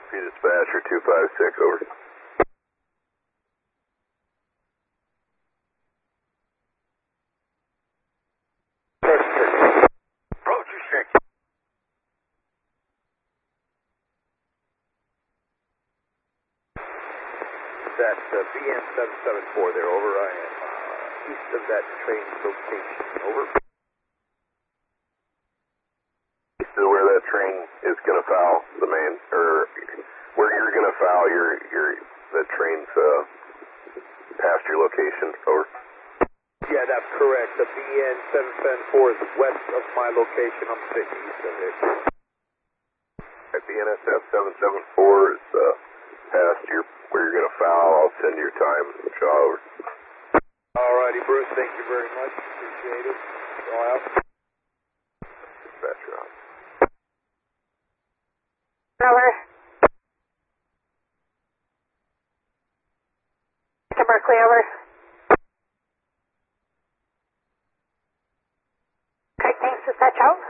Dispatcher 256, over. Approach your shake. That's BN 774 there, over. I am east of that train location, over. East of where that train is going to foul the main, or where you're going to foul the train's past your location, over. Yeah, that's correct. The BN 774 is west of my location. I'm sitting east of it. At BNSF 774 is past where you're going to foul. I'll send your time, Shaw, over. Alrighty, Bruce, thank you very much. Appreciate it. All out. Dispatcher on. Over. To Berkeley, over. Okay, thanks, dispatch out.